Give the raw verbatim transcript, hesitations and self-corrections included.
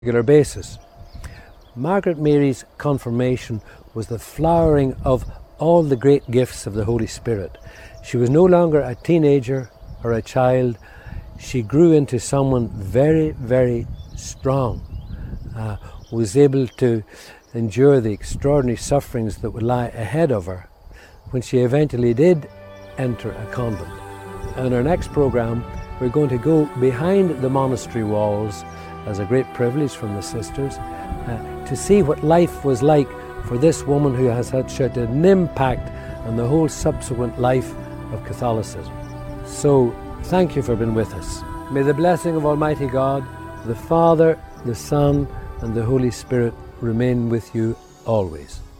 regular basis. Margaret Mary's confirmation was the flowering of all the great gifts of the Holy Spirit. She was no longer a teenager or a child. She grew into someone very, very strong, uh, was able to endure the extraordinary sufferings that would lie ahead of her when she eventually did enter a convent. In our next program, we're going to go behind the monastery walls as a great privilege from the sisters uh, to see what life was like for this woman who has had such an impact on the whole subsequent life of Catholicism. So, thank you for being with us. May the blessing of Almighty God, the Father, the Son, and the Holy Spirit remain with you always.